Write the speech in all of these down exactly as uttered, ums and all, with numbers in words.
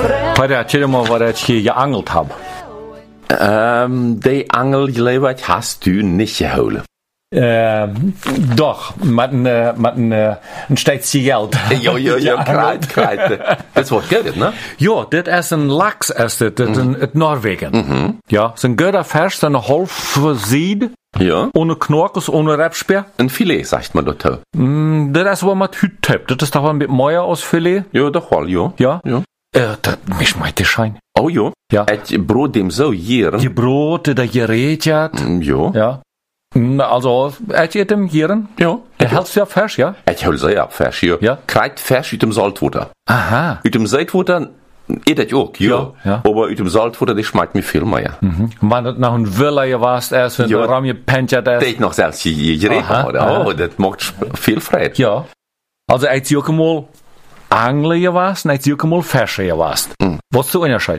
Peter, erzähl dir mal, was ich hier geangelt habe. Ähm, die Angelgelegenheit hast du nicht geholt. Äh, doch, mit einem äh, ein Stückchen Geld. Ja, ja, ja, kreit, kreit. Das wird gut, ne? Ja, das ist ein Lachs, ist das, das in, in Norwegen. Mhm. Ja, so ein guter Fisch, so eine halb Sied, Ja. ohne Knorkes, ohne Rebspeer. Ein Filet, sagt man dort. Mm, das ist aber mit Hüttepp. Das ist doch ein bisschen mehr aus Filet. Ja, doch wohl, ja. Ja? Ja. Äh, das, mich meint der Schein. Oh, ja. Ja. Het Brot dem so hier. Die Brote, der Gerät, ja. Ja. Ja. Mm, Also, er geht dem Gieren. Ja. Der hältst ja Fisch, ja? Het hol sehr ab, Fisch, ja. Ja. Kreit Fisch uit dem Saltwater. Aha. Uit dem Saltwater, ihr das auch, ja. Ja, ja. Aber uit dem Saltwater, das schmeckt mir viel mehr. Mhm. Wenn das nach einem Villa warst, erst wenn Ja. der Raum gepennt Das ist. ich noch selbst geredet Aha, habe. aha. Oh, das macht sp- viel Freude. Ja. Also, als du auch mal Angler warst, und als du auch mal Fischer warst. Mhm. Was ist der Unterschied?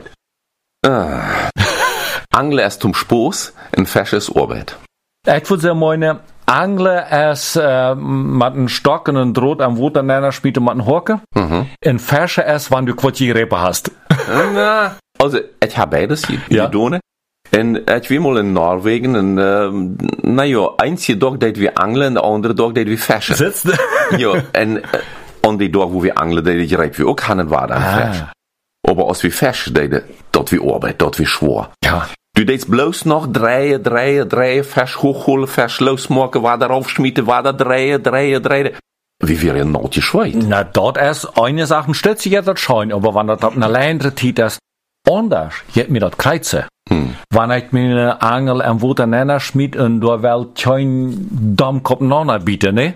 Angeln ist zum Spaß, ein Fisch ist Arbeit. Ich würde sagen, meine Angler ist äh, mit einem Stock und einem Draht am Wasser aneinander spielt und mit einem Hocke. Mhm. Ein Fischer ist, wenn du Quartierreppe hast. Na, also, ich habe beides hier, Ja. ja. En ich war mal in Norwegen en, ähm, naja, einzige Tag, dat wir angeln, der andere Tag, dat wir fischen. Sitzt? Ja, en, äh, an die Tag, wo wir angeln, dat ich reib wir auch keinen war dann Ah. Fisch. Aber als wir fischen, dat, dat wir Arbeit, dat wir schwor. Ja. Du deed bloß noch drehen, drehen, drehen, Fisch hochholen, Fisch losmaken, waar darauf schmieden, waar dat drehen, drehen, drehen. Wie wir in Nord geschweit. Na, dort ist eine Sache, stützt sich ja das schon, aber wenn das auf einer längeren Zeit ist, anders, geht mir das kreuzen. Hm. Wenn ich mir eine Angel am Wasser aneinander schmied und da will kein Dammkopf noch bieten, ne?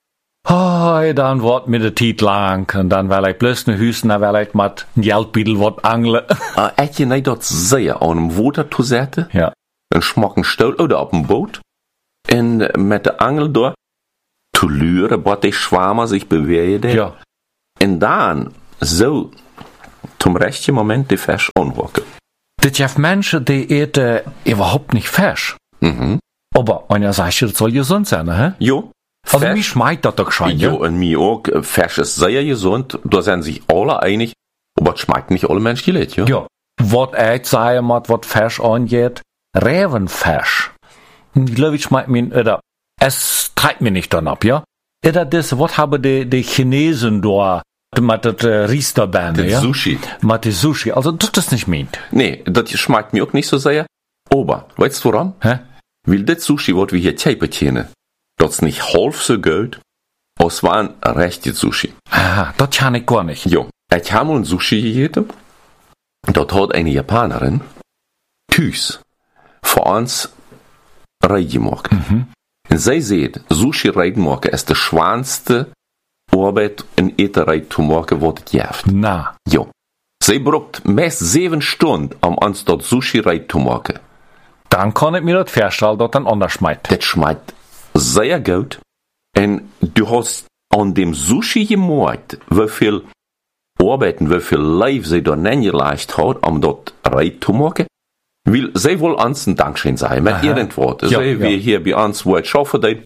Oh, dann wird mir der Zeit lang und dann will ich bloß eine Hüsten, dann will ich mit einem Geldbüttel was angeln. Uh, heb je niet dat zeeën aan een water te zetten? Ja. Een smakken stoel oder op een boot? En met de angel door te luren wat die Schwammer sich bewegen. Ja. En dan zo zum rechten Moment die Fisch anhocken. Das gibt Menschen, die eten überhaupt nicht Fisch. Mhm. Aber einer sagt, das soll gesund sein, ne? Jo. Also mich schmeckt das doch schon, Jo, ja? und mir auch. Fisch ist sehr gesund. Da sind sich alle einig. Aber es schmeckt nicht alle Menschen gleich, ja? Ja. Was ich sage, mit was Fisch angeht, Revenfisch. Ich glaube, ich schmeckt mir, oder, es treibt mir nicht dann ab, ja? Oder das, was haben die, die Chinesen da, mit der äh, Riesterbande, Das ja? Sushi. Mit der Sushi, also, das ist nicht meint. Nee, das schmeckt mir auch nicht so sehr. Aber, weißt du warum? Hä? Weil das Sushi, was wir hier teipen können, das ist nicht halb so gut, als war ein rechtes Sushi. Aha, das kann ich gar nicht. Jo, ich habe mal ein Sushi gegessen. Dort hat eine Japanerin Küs für uns reingemacht. Mhm. Und sie sieht, Sushi reinmachen ist die schwanste Arbeit in Eterei zu machen, was es gibt. Na, Jo. Sie braucht meist sieben Stunden, um uns dort Sushi rein zu machen. dann kann ich mir das vorstellen, dass dann anders schmeckt. Das schmeckt sehr gut. Und du hast an dem Sushi gemacht, wie viel Arbeit und wie viel Life sie da hingelegt hat, um dort rein zu machen. Weil sie wohl uns ein Dankeschön sein, mit Aha. irgendwas. Ja, sie, ja. wie hier bei uns, wo ich arbeite.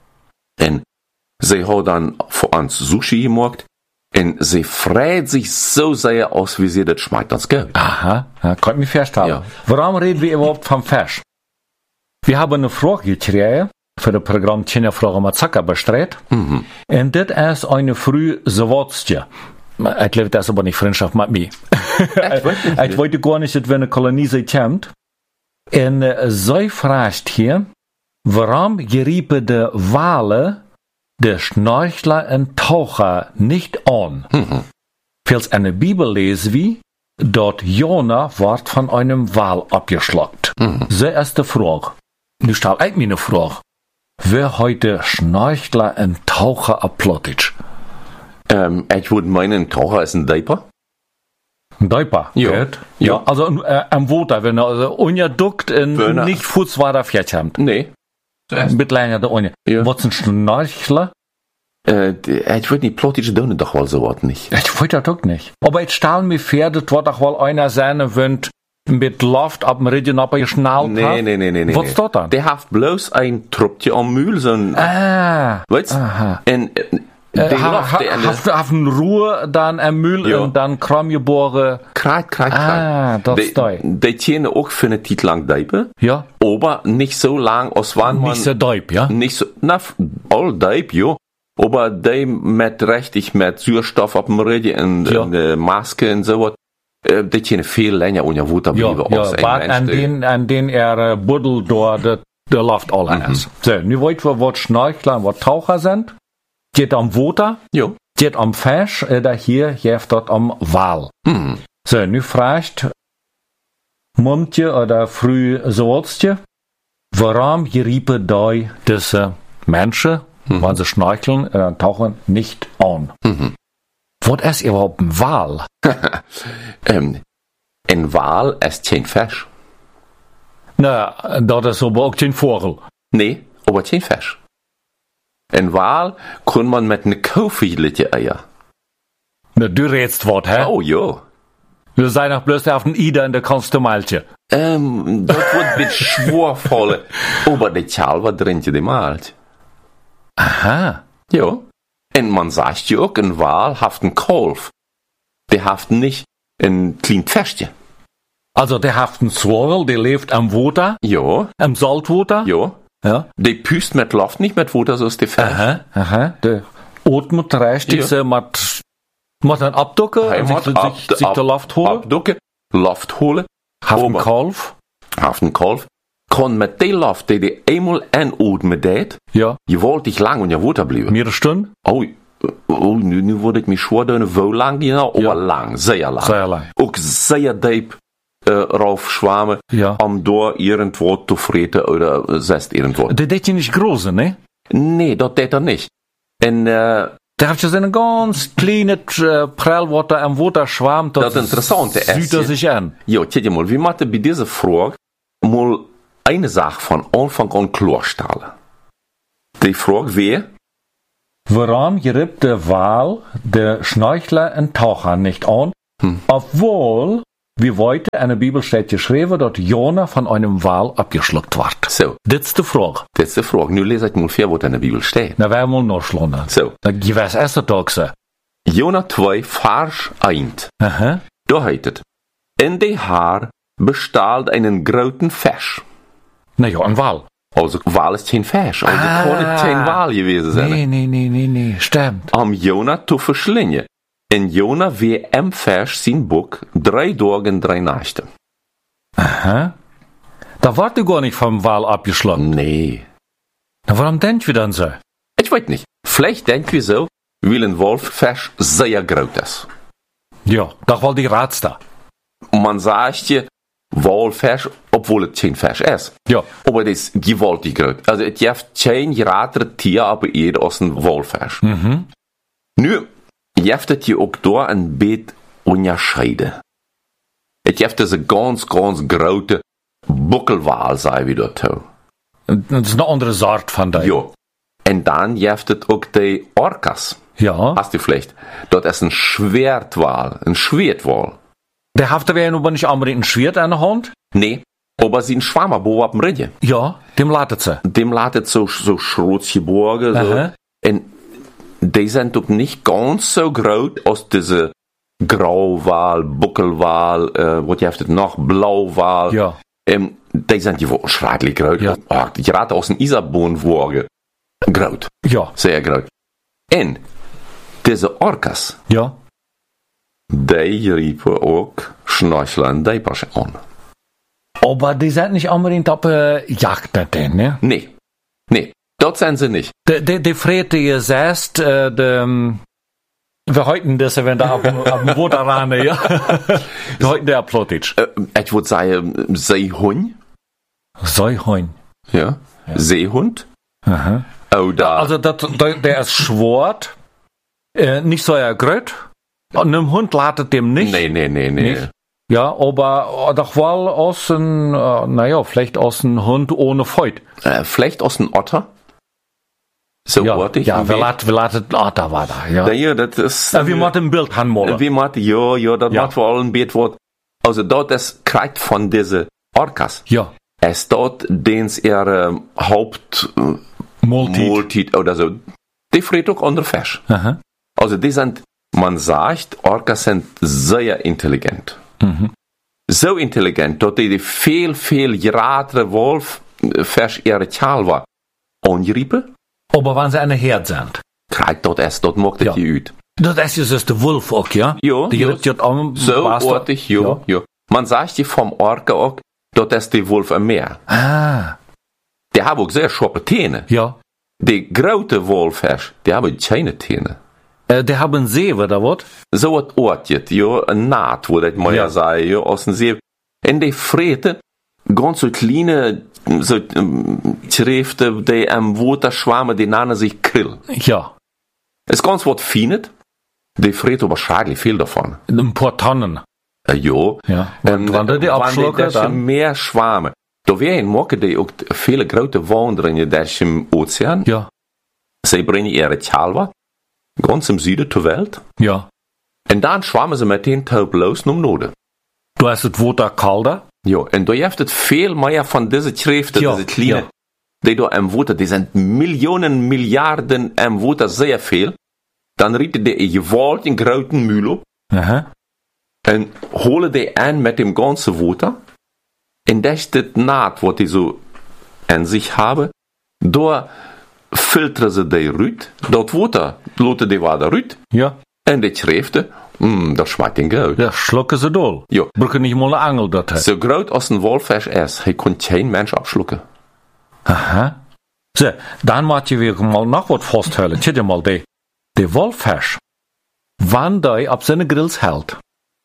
Und sie hat dann für uns Sushi gemacht. Und sie freut sich so sehr aus, wie sie das schmeckt, das gut. Aha, ja, kann ich mir vorstellen. Ja. Warum reden wir überhaupt vom Fisch? Wir haben eine Frage gekriegt, für das Programm Kinderfrage mit Zucker bestritten. Mhm. Und das ist eine frühe Zawodstje. Ich glaube, das ist aber nicht Freundschaft mit mir. Ich weiß nicht. Ich wollte gar nicht, dass wir eine Kolonie kommt. Und äh, sie fragt hier, warum geriepen die Wale der Schnorchler und Taucher nicht an? Mhm. Falls eine Bibel lesen wie, dort Jona wird von einem Wal abgeschlagt. Mhm. So ist die Frage. Nu stelle ich mir eine Frage. Wer heute Schnorchler und Taucher ablottet? Ähm, ich würde meinen, Taucher ist ein Diaper. Ein Diaper. Ja. Geht? Ja. Ja. Also äh, am Water, wenn er also ungeduckt und Wenn er- nicht Fuß war der Fjert haben. Nee. Mit länger der Unge. Ja. Was ist ein Schnorchler? Äh, die- ich würde nicht plötzlich tun, doch wohl so was nicht. Ich weiß das doch nicht. Aber jetzt stellen mir vor, das wird doch wohl einer sein, wenn mit Luft ab dem Regen abgeschnallt Nee, hat. nee, nee, nee, nee. Was ist das dann? Der hat bloß ein Truppchen am Mühl, so ein, Ah. weißt du? Aha. Und, äh, Äh, Die ha, Luft, ha, die eine- haft, hafen Ruhe, dann ein Müll Ja. und dann Kramgeboren. Krijt, krijt, Ah, krijt. dat Die- is die. Die tjenen ook voor een tijd lang dijpen. Ja, Aber nicht so lang, als wann man... nicht so deep, ja? Nicht so, na, all diep, jo. Aber die mit richtig mit Sauerstoff auf dem Rücken und, Ja. und äh, Maske und so was, äh, die tjenen viel länger unter Wasser Ja, bleiben ja, als ein wat Mensch. an die- den, an den er buddel door de, de Luft all is. So, nu weet we wat Schnorchler und wat Taucher sind. Geht am Water, Jo. geht am Fisch, oder hier geht dort am Wal. Hm. So, nu fragt Mumtje oder früh Soolstje, warum geriepen die diese Menschen, Mhm. wenn sie schnorcheln, äh, tauchen, nicht an? Mhm. Was ist überhaupt ein Wal? Ähm, ein Wal ist kein Fisch. Na, dat is aber auch kein Vogel. Nee, aber kein Fisch. Ein Wal kann man mit einer Kauffiedliche Eier. Na, du redst wat, hä? Oh ja. Wir sind noch bloß auf den Ida und da kannst du malchen. Ähm, das wird ein bisschen schwervoll. Aber die Zahl war drin, die malt. Aha. Ja. Und man sagt ja auch, ein Wal hat einen Kolf. Der hat nicht ein kleines Festchen. Also, der hat einen Swirl, der lebt am Water, Ja, am Saltwater. ja. Ja. Der püst mit Luft, nicht mit Wasser, so ist der Fisch. Aha, aha. Der atmet richtig Ja. so mit, mit einem Abducken, Hij sich, moet sich, ab- sich ab- die Luft holen. Abducken, Luft holen, Hat einen oben. Kalf. hat einen Kolf, kann mit der Luft, die die einmal einatmen deed, Ja. je wollt dich lang und ja Wasser bleiben. Mehrere Stunden. Oh, oh nu, nu word ik me schwer doen, wo lang genau, aber Ja. lang, sehr lang. Sehr lang. Ook sehr diep äh, raufschwammen, Ja. um da irgendwo zu freten oder äh, selbst irgendwo. Der deed je nicht groß, ne? Nee, dat deed er nicht. En äh, Der hat ja so ein ganz kleines äh, Prellwater am Water schwammt. Das Interessante ist, sieht er ja. sich an. ja, tja mal, wir machen bei dieser Frage mal eine Sache von Anfang an klarstellen. Die Frage wäre, Warum geriebt der Wal der Schnorchler und Taucher nicht an, Hm. obwohl, wie heute in der Bibel steht geschrieben, dass Jona von einem Wal abgeschluckt wird? so, Das ist die Frage. das ist die Frage. Nu lese ich mal vor, was in der Bibel steht. Na, werden wir noch schlundern. So, Na, gewiss ist das doch so. Jona zwei, Vers eins. Aha. Da heißt es, in die Haar bestahlt einen großen Fisch. Na ja, ein Wal. Also, Wal ist kein Fisch. Also, Ah. kann es kein Wal gewesen sein. Nee, nee, nee, nee, nee, stimmt. Am Jona zu verschlingen. En Jona wie am Fisch sein Buch drei Tage und drei Nächte. Aha. Da wird er gar nicht vom Wal abgeschluckt. Nee. Na, warum denkt wir dann so? Ich weiß nicht. Vielleicht denken wir so, weil ein Wolffisch sehr groß ist. Ja, doch wohl die Rats da. Man sagt ja, Walfisch, obwohl es kein Fisch ist. Ja. Aber das ist gewaltig groß. Also, es gibt kein größeres Tier, aber eher als ein Walfisch. Mhm. Nu, gibt es hier auch da ein bisschen unterscheiden. Es gibt diese ganz, ganz große Buckelwal, sagen wir dort. Das ist eine andere Sorte von der. Ja. Und dann gibt es auch die Orcas. Ja. Hast du vielleicht? Dort ist ein Schwertwal, ein Schwertwal. Der hafte wäre aber nicht unbedingt ein Schwert an der Hand. Nee, aber sie ein Schwammerbo auf dem Rücken. Ja, dem ladet sie. Dem ladet so, so Schrotzgeborge, so. Aha. Und die sind doch nicht ganz so groß als diese Grauwal, Buckelwal, äh, was gibt es noch, Blauwal. Ja. Ähm, die sind ja wohl schrecklich groß. Ja. Oh, gerade aus dem Isarbohnenwagen. Groß, Ja. sehr groß. Und diese Orcas, Ja. die riepen auch Schnorchler und Diepers an. Aber die sind nicht unbedingt auf äh, Jagd mit denen, ne? Nee, nee, dort sind sie nicht. Die, die, die Frete ihr selbst, äh, de, wir heuten das, wenn da auf dem auf dem Water ran, ja. Wir heuten der Plotitsch. Äh, ich würde sagen, Seehund. Säuheun. Ja. Seehund. Aha. Oder. Also, dat, der, der ist schwart, äh, nicht so ja gröt. Und einem Hund ladet dem nicht. nee, nee, nee, nee. Nicht? Ja, aber äh, doch wohl aus ein, äh, naja, vielleicht aus einem Hund ohne Feut. Äh, vielleicht aus dem Otter. So Ja, artig. ja, wir laden, wir laden, ah, da war da, ja. Ja, ja, das ist. Ja, wir machen ein Bild hanmolen. Wie macht, ja, ja, das Ja. macht vor allem ein Beetwort. Also dort ist Kreid von diese Orcas. Ja, Es dort, dens er ähm, Haupt, äh, Multi. Multi oder so. die friert auch andere Fisch. Aha. Also die sind, man sagt, Orcas sind sehr intelligent. Mhm. So intelligent, dass die, die viel, viel größere Wolffisch ihre Zahl war angeriepen. Aber wenn sie eine Herd sind. Krijgt dat es, dat maakt het Ja. je uit. Das ist ja dus de wolf ook, ja? Ja, Die ja. redt ja am So Bastard. ortig, ja, ja, ja. Man sagt je vom Orca ook, dat is de wolf een meer. Ah, Die hebben ook zeer scherpe tenen. ja. Die grote wolffisch, die hebben keine tenen. Äh, die haben See, oder wat? Zo het oortje, ja, een naad, wo dat maar Ja. ja zei, ja, als een zee. En die vreten, ganz so kleine, so, um, Schriften, die am Water schwammen, die nennen sich Krill. Ja. Es ist ganz was Feines. Die vreten wahrscheinlich viel davon. Ein paar Tonnen. Äh, ja. Ja. En Und wenn die die abschlucken, wanneer dann? meer schwammen. Da werden maken die ook viele grote wandelingen durch im Ozean. Ja. Sie bringen ihre Chalwa ganz im Süden der Welt. Ja. Und dann schwammen sie mit den Taub los nach Norden. Du hast das Water kalter. Ja, und da gibt es viel mehr von diesen Schriften, Ja, diese kleinen, ja. die da im Water, die sind Millionen, Milliarden im Water, sehr viel. Dann rieten die een gewaltigen großen Müll op Aha. und holen die an mit dem ganzen Water. Und das ist das Naht, was die so an sich haben. Da filtern sie die Rüt, das Water, lassen die weiter Rüt. Ja. Und die Schriften, mm, das schmeckt den gut. Ja, schlucken sie doll. Ja. Brücken nicht mal eine Angel dort. So groß als ein Walfisch ist, hij kon kein Mensch abschlucken. Aha. So, dann moet je weer mal noch wat vasthouden. Tja, je mal die, die Wolffisch, wann die op zijn grills hält.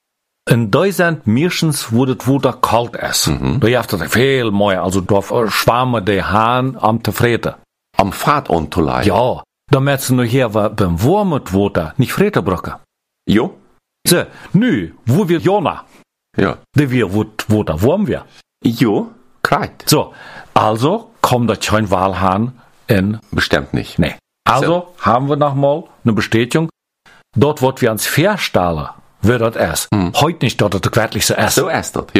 En die zijn meestens wo het Water kalt is. Mhm. Da heeft het veel meer, also da schwammen die Haan am te vreten. Am Fahrt anzuleihen. Ja, da merkt ze nog hier beim warmen Water nicht vreten brücken. Ja. So, nu, wo wir Jona, Ja. die wir wo Water warm wir. Ja, krijgt. So, also kommt da kein Walhahn in. Bestimmt nicht. Nee. Also haben wir nochmal eine Bestätigung. Dort, wo wir ans Verstahlen, wird das es. Mhm. Heute nicht dort, das wirklich so essen. So ist das.